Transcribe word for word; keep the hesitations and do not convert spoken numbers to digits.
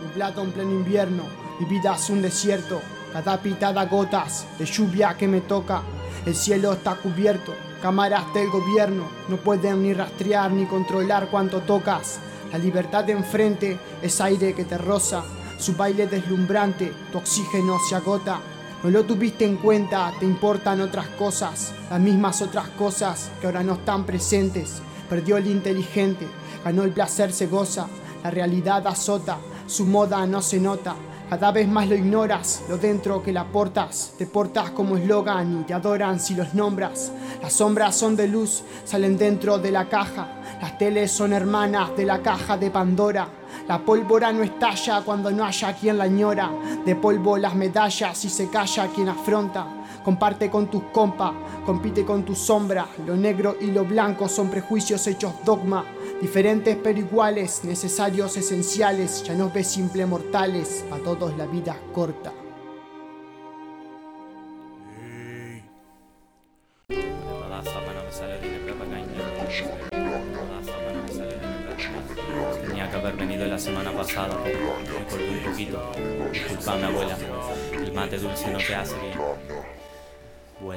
nublado en pleno invierno. Mi vida es un desierto, cada pitada gotas de lluvia que me toca. El cielo está cubierto, cámaras del gobierno no pueden ni rastrear ni controlar cuánto tocas. La libertad de enfrente es aire que te roza, su baile deslumbrante, tu oxígeno se agota. No lo tuviste en cuenta, te importan otras cosas, las mismas otras cosas que ahora no están presentes. Perdió el inteligente, ganó el placer, se goza, la realidad azota, su moda no se nota. Cada vez más lo ignoras, lo dentro que la portas, te portas como eslogan y te adoran si los nombras. Las sombras son de luz, salen dentro de la caja, las teles son hermanas de la caja de Pandora. La pólvora no estalla cuando no haya quien la añora, de polvo las medallas y se calla quien afronta. Comparte con tus compas, compite con tu sombra, lo negro y lo blanco son prejuicios hechos dogma. Diferentes pero iguales, necesarios, esenciales, ya no ves simple mortales, a todos la vida es corta. Tenía que haber venido la semana pasada, pero me corté un poquito. Disculpame, abuela, el mate dulce no te hace bien.